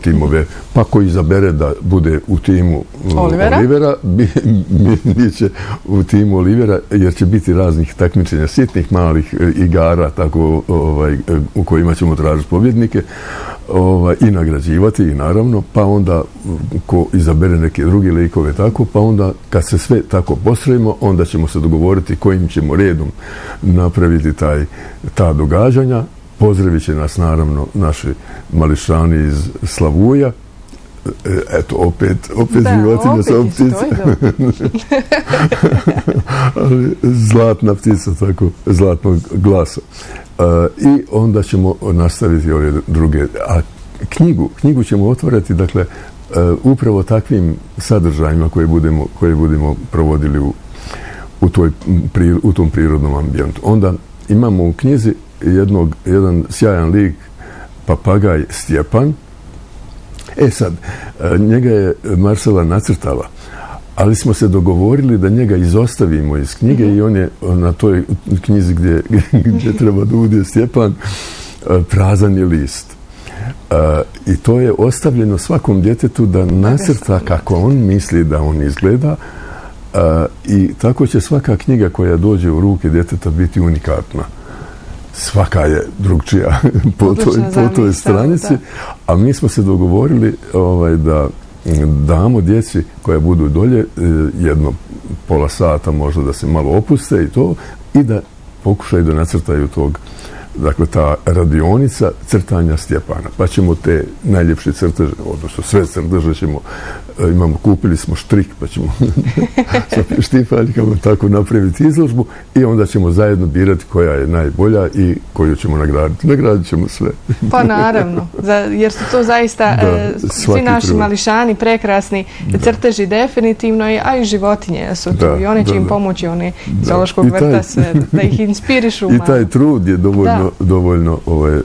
timove, pa ko izabere da bude u timu Olivera biće u timu Olivera, jer će biti raznih takmičenja, sitnih malih igara, tako u kojima ćemo tražiti pobjednike i nagrađivati i naravno, pa onda ko izabere neke druge likove tako, pa onda kad se sve tako postrojimo, onda ćemo se dogovoriti kojim ćemo redom napraviti ta događanja. Pozdravit će nas naravno naši mališani iz Slavuja. Eto, opet životinja sa ptica. Zlatna ptica, tako, zlatnog glasa. I onda ćemo nastaviti ove druge. A knjigu ćemo otvoriti, dakle, upravo takvim sadržajima koje budemo provodili u tom prirodnom ambijentu. Onda imamo u knjizi jedan sjajan lik, papagaj Stjepan. Sad, njega je Marcela nacrtala, ali smo se dogovorili da njega izostavimo iz knjige i on je na toj knjizi gdje treba da bude Stjepan, prazan je list. I to je ostavljeno svakom djetetu da nacrta kako on misli da on izgleda, i tako će svaka knjiga koja dođe u ruke djeteta biti unikatna. Svaka je drugčija po toj stranici, a mi smo se dogovorili da damo djeci koja budu dolje jedno pola sata možda da se malo opuste i da pokušaju da nacrtaju tog, dakle ta radionica crtanja Stjepana. Pa ćemo te najljepše crteže, odnosno sve crteže kupili smo štrik, pa ćemo sa štipaljkama tako napraviti izložbu i onda ćemo zajedno birati koja je najbolja i koju ćemo nagraditi. Nagradit ćemo sve. Pa naravno, jer su to zaista svi naši mališani prekrasni crteži definitivno, a i životinje su tu i one će im pomoći, one iz zoološkog vrta sve, da ih inspirišu malo. I taj trud je dovoljno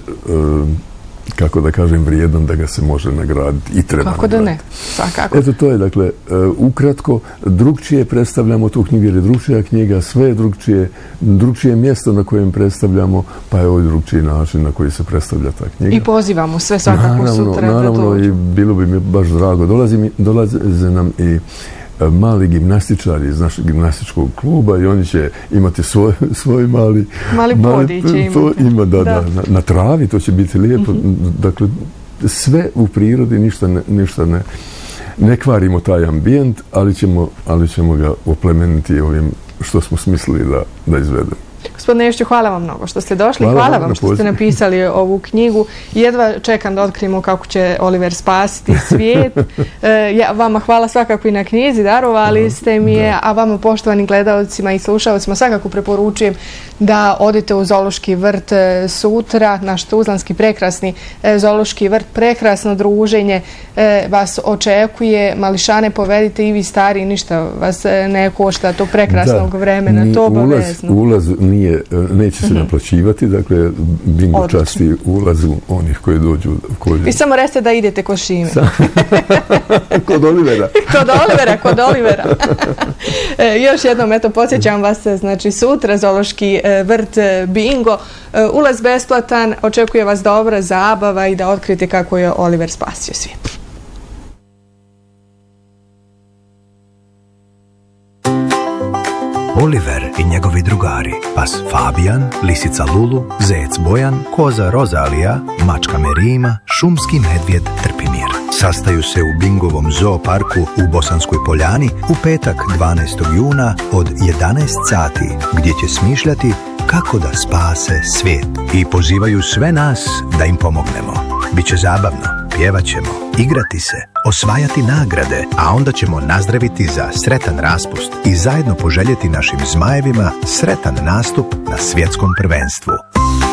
kako da kažem, vrijedan da ga se može nagraditi i treba nagraditi. Kako da ne, svakako. Eto, to je, dakle, ukratko, drugčije predstavljamo tu knjigu, jer je drugčija knjiga, sve je drugčije mjesto na kojem predstavljamo, pa je ovo drugčiji način na koji se predstavlja ta knjiga. I pozivamo sve svakako sutra da dođu. Naravno, i bilo bi mi baš drago. Dolaze nam i mali gimnastičari iz našeg gimnastičkog kluba i oni će imati svoj mali podij će imati. Na travi, to će biti lijepo. Dakle, sve u prirodi, ništa ne kvarimo taj ambijent, ali ćemo ga oplemeniti ovim što smo smislili da izvedemo. Gospodine Ješću, hvala vam mnogo što ste došli. Hvala vam što ste napisali ovu knjigu. Jedva čekam da otkrijemo kako će Oliver spasiti svijet. Vama hvala svakako i na knjizi, darovali ste mi je, a vama, poštovanim gledalcima i slušalcima, svakako preporučujem da odete u zoološki vrt sutra, naš tuzlanski prekrasni zoološki vrt, prekrasno druženje vas očekuje. Mališane povedite i vi stari, ništa vas ne košta tog prekrasnog vremena, to obavezno. Ulaz neće se naplaćivati, dakle, bingo časti ulazu onih koji dođu. Vi samo recite da idete kod Šime. Kod Olivera. Kod Olivera. Još jednom, eto, podsjećam vas, znači, sutra zoološki vrt bingo, ulaz besplatan, očekuje vas dobra zabava i da otkrijete kako je Oliver spasio svijet. Oliver i njegovi drugari, pas Fabijan, lisica Lulu, zec Bojan, koza Rozalija, mačka Merima, šumski medvjed Trpimir. Sastaju se u Bingovom zooparku u Bosanskoj Poljani u petak 12. juna od 11 sati, gdje će smišljati kako da spase svijet. I pozivaju sve nas da im pomognemo. Biće zabavno, pjevat ćemo, igrati se, osvajati nagrade, a onda ćemo nazdraviti za sretan raspust i zajedno poželjeti našim zmajevima sretan nastup na svjetskom prvenstvu.